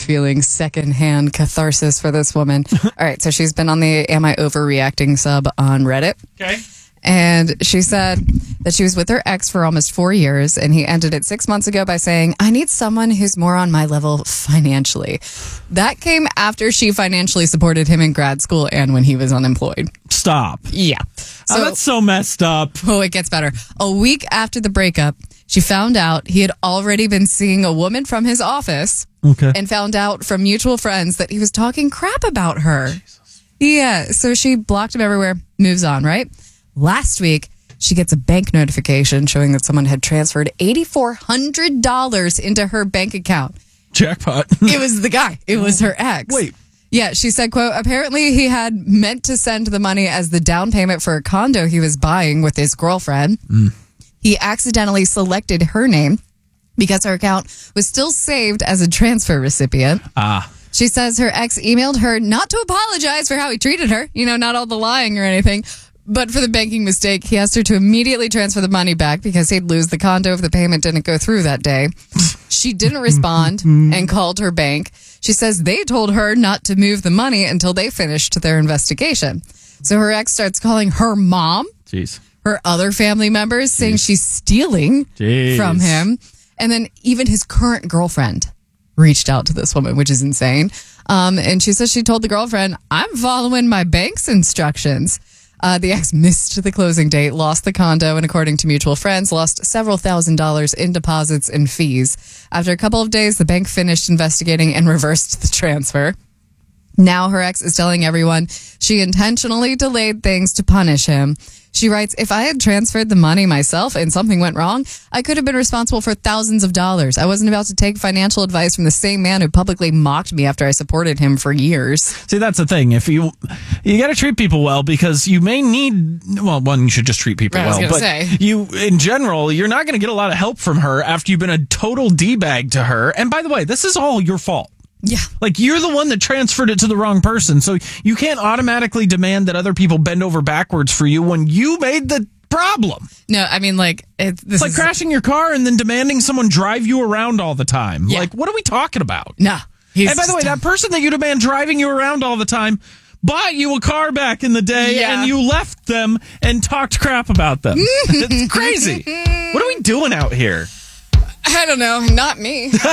feeling secondhand catharsis for this woman. All right, so she's been on the Am I Overreacting sub on Reddit. Okay. And she said that she was with her ex for almost 4 years, and he ended it 6 months ago by saying, I need someone who's more on my level financially. That came after she financially supported him in grad school and when he was unemployed. Stop. Yeah. So, that's so messed up. Oh, it gets better. A week after the breakup, she found out he had already been seeing a woman from his office and found out from mutual friends that he was talking crap about her. Jesus. Yeah, so she blocked him everywhere, moves on, right? Last week, she gets a bank notification showing that someone had transferred $8,400 into her bank account. Jackpot. It was the guy. It was her ex. Wait. Yeah, she said, quote, apparently he had meant to send the money as the down payment for a condo he was buying with his girlfriend. He accidentally selected her name because her account was still saved as a transfer recipient. She says her ex emailed her not to apologize for how he treated her, not all the lying or anything, but for the banking mistake. He asked her to immediately transfer the money back because he'd lose the condo if the payment didn't go through that day. She didn't respond and called her bank. She says they told her not to move the money until they finished their investigation. So her ex starts calling her mom, her other family members, saying she's stealing from him. And then even his current girlfriend reached out to this woman, which is insane. And she says she told the girlfriend, I'm following my bank's instructions. The ex missed the closing date, lost the condo, and according to mutual friends, lost several $1,000s in deposits and fees. After a couple of days, the bank finished investigating and reversed the transfer. Now her ex is telling everyone she intentionally delayed things to punish him. She writes, if I had transferred the money myself and something went wrong, I could have been responsible for thousands of dollars. I wasn't about to take financial advice from the same man who publicly mocked me after I supported him for years. See, that's the thing. If you got to treat people well, because you may need, one, you should just treat people well. But you, in general, you're not going to get a lot of help from her after you've been a total D-bag to her. And by the way, this is all your fault. Yeah. Like, you're the one that transferred it to the wrong person. So you can't automatically demand that other people bend over backwards for you when you made the problem. No, I mean, like, it's like crashing your car and then demanding someone drive you around all the time. Yeah. Like, what are we talking about? No. And by the way, that person that you demand driving you around all the time bought you a car back in the day and you left them and talked crap about them. It's crazy. What are we doing out here? I don't know. Not me.